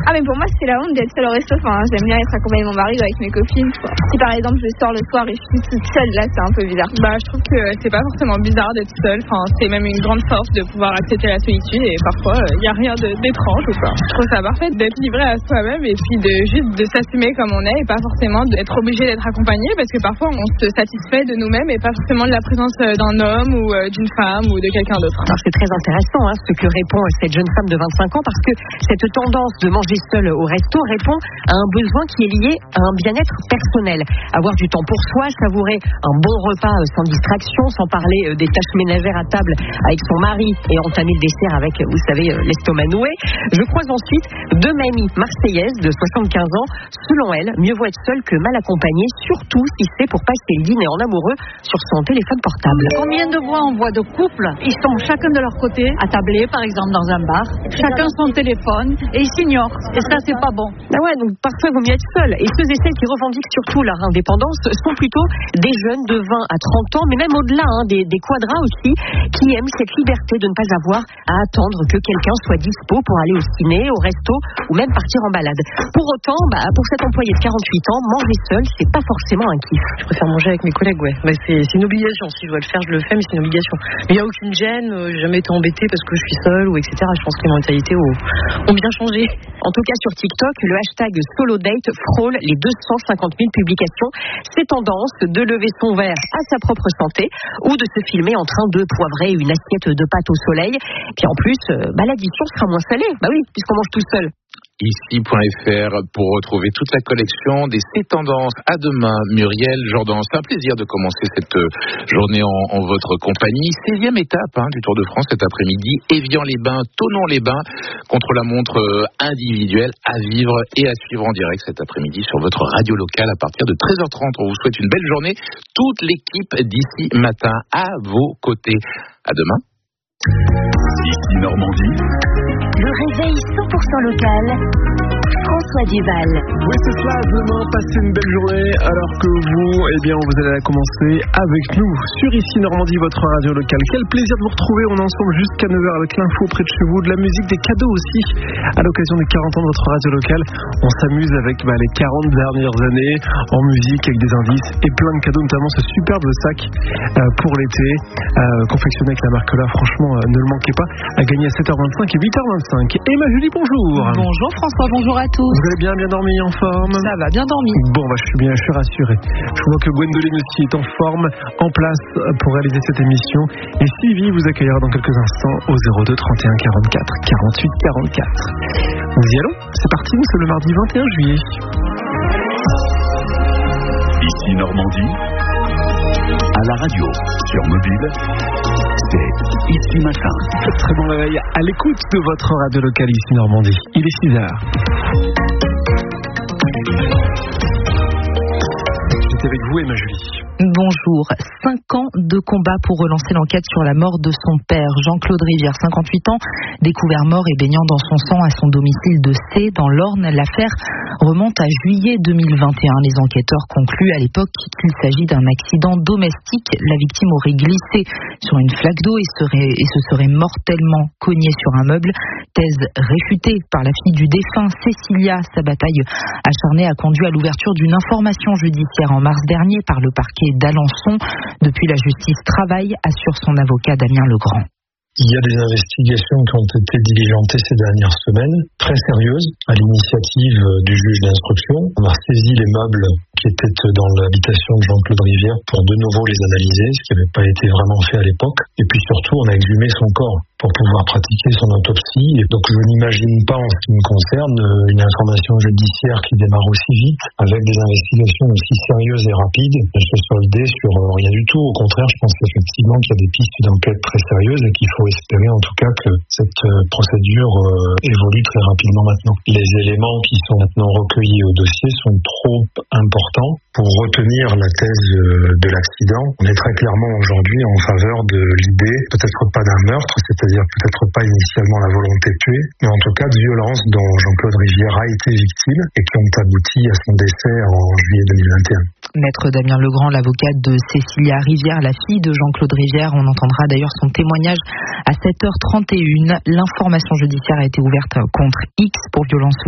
Ah mais pour moi c'est la honte d'être seule au resto. Enfin, j'aime bien être accompagnée de mon mari ou avec mes copines, quoi. Si par exemple je sors le soir et je suis toute seule, là c'est un peu bizarre. Je trouve que c'est pas forcément bizarre d'être seule. Enfin, c'est même une grande force de pouvoir accepter la solitude et parfois il y a rien d'étrange ou quoi. Je trouve ça parfait d'être livré à soi-même et puis de s'assumer comme on est et pas forcément d'être obligé d'être accompagné, parce que parfois on se satisfait de nous-mêmes et pas forcément de la présence d'un homme ou d'une femme ou de quelqu'un d'autre. Alors c'est très intéressant ce que répond cette jeune femme de 25 ans, parce que cette tendance de manger seule au resto répond à un besoin qui est lié à un bien-être personnel. Avoir du temps pour soi, savourer un bon repas sans distraction, sans parler des tâches ménagères à table avec son mari et entamer le dessert avec, vous savez, l'estomac noué. Je croise ensuite deux mamies marseillaises de 75 ans. Selon elles, mieux vaut être seule que mal accompagnée, surtout si c'est pour passer le dîner en amoureux sur son téléphone portable. Combien de fois on voit de couples, ils sont chacun de leur côté, attablés par exemple dans un bar, chacun son téléphone et ils s'ignorent. Et ça c'est pas bon. Donc parfois il vaut mieux être seul. Et ceux et celles qui revendiquent surtout leur indépendance sont plutôt des jeunes de 20 à 30 ans, mais même au-delà, des quadras aussi, qui aiment cette liberté de ne pas avoir à attendre que quelqu'un soit dispo pour aller au ciné, au resto ou même partir en balade. Pour autant, pour cet employé de 48 ans, manger seul, c'est pas forcément un kiff. Je préfère manger avec mes collègues, ouais. C'est une obligation. Si je dois le faire, je le fais, mais c'est une obligation. Mais il n'y a aucune gêne, j'ai jamais été embêtée parce que je suis seule ou etc. Je pense que les mentalités ont bien changé. En tout cas, sur TikTok, le hashtag SoloDate frôle les 250 000 publications. C'est tendance de lever son verre à sa propre santé ou de se filmer en train de poivrer une assiette de pâtes au soleil. Puis en plus, l'addition sera moins salée. Oui, puisqu'on mange tout seul. Ici.fr pour retrouver toute la collection des C'est Tendances. À demain, Muriel Jourdan. C'est un plaisir de commencer cette journée en votre compagnie. 16e étape du Tour de France cet après-midi. Évian-les-Bains, Thonon-les-Bains, contre la montre individuelle à vivre et à suivre en direct cet après-midi sur votre radio locale à partir de 13h30. On vous souhaite une belle journée. Toute l'équipe d'ici matin à vos côtés. À demain. Ici Normandie. Le réveil 100% local. François Duval. Oui, c'est cela. Demain, passez une belle journée. Alors que vous allez la commencer avec nous sur Ici Normandie, votre radio locale. Quel plaisir de vous retrouver. On est ensemble jusqu'à 9h avec l'info près de chez vous, de la musique, des cadeaux aussi. À l'occasion des 40 ans de votre radio locale, on s'amuse avec les 40 dernières années en musique avec des indices et plein de cadeaux, notamment ce superbe sac pour l'été, confectionné avec la marque là. Franchement, ne le manquez pas. À gagner à 7h25 et 8h25. Emma Julie, bonjour. Bonjour François, bonjour à tous. Vous allez bien dormi, en forme? Ça va, bien dormi. Bon, je suis rassuré. Je vois que Gwendoline aussi est en forme, en place pour réaliser cette émission. Et Sylvie vous accueillera dans quelques instants au 02 31 44 48 44. Nous y allons. C'est parti, nous sommes le mardi 21 juillet. Ici Normandie, à la radio, sur mobile, c'est Ici Matin. Très bon réveil à l'écoute de votre radio locale Ici Normandie. Il est 6h. J'étais avec vous, Emma Julie. Bonjour. 5 ans de combat pour relancer l'enquête sur la mort de son père, Jean-Claude Rivière, 58 ans, découvert mort et baignant dans son sang à son domicile de C, dans l'Orne. L'affaire remonte à juillet 2021. Les enquêteurs concluent à l'époque qu'il s'agit d'un accident domestique. La victime aurait glissé sur une flaque d'eau et se serait mortellement cognée sur un meuble. Thèse réfutée par la fille du défunt, Cécilia. Sa bataille acharnée a conduit à l'ouverture d'une information judiciaire en mars dernier par le parquet d'Alençon. Depuis, la justice travaille, assure son avocat Damien Legrand. Il y a des investigations qui ont été diligentées ces dernières semaines, très sérieuses, à l'initiative du juge d'instruction. On a saisi les meubles qui étaient dans l'habitation de Jean-Claude Rivière pour de nouveau les analyser, ce qui n'avait pas été vraiment fait à l'époque. Et puis surtout, on a exhumé son corps pour pouvoir pratiquer son autopsie. Et donc je n'imagine pas, en ce qui me concerne, une information judiciaire qui démarre aussi vite, avec des investigations aussi sérieuses et rapides, de se solder sur rien du tout. Au contraire, je pense qu'effectivement qu'il y a des pistes d'enquête très sérieuses et qu'il faut espérer en tout cas que cette procédure évolue très rapidement maintenant. Les éléments qui sont maintenant recueillis au dossier sont trop importants pour retenir la thèse de l'accident. On est très clairement aujourd'hui en faveur de l'idée, peut-être pas d'un meurtre, c'est-à-dire peut-être pas initialement la volonté de tuer, mais en tout cas de violences dont Jean-Claude Rivière a été victime et qui ont abouti à son décès en juillet 2021. Maître Damien Legrand, l'avocate de Cécilia Rivière, la fille de Jean-Claude Rivière. On entendra d'ailleurs son témoignage à 7h31. L'information judiciaire a été ouverte contre X pour violence